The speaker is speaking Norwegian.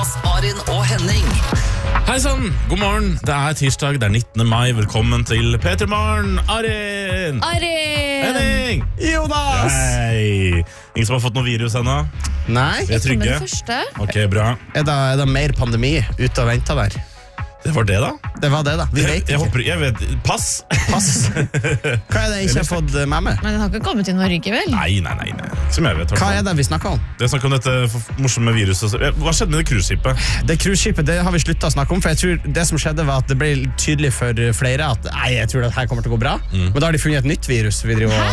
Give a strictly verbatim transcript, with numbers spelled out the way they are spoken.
Jonas, Arin og Henning. Hei sann, god morgen. Det er tirsdag, det er nittende mai. Velkommen til P tre Morgen. Arin! Arin! Henning! Jonas! Hei! Ingen som har fått noe virus ennå? Nei, Vi er trygge. Det første. Ok, bra. er det, er det mer pandemi ute og venter der? Det var det da? Det var det da, vi Jeg, vet jeg ikke. håper, jeg vet, pass! Pass. Hva er det jeg ikke har fått med meg? Men den har ikke kommet til Norge, vel? Nei, nei, nei, nei. Ikke som jeg vet. Hva er det vi snakker om? Det er snakk om dette for- morsomme viruset. Hva skjedde med det cruiseskipet? Det cruiseskipet, det har vi sluttet å snakke om, for jeg tror det som skjedde var at det ble tydelig for flere at nei, jeg tror det her kommer til å gå bra. Men da har de funnet et nytt virus vi driver Hæ?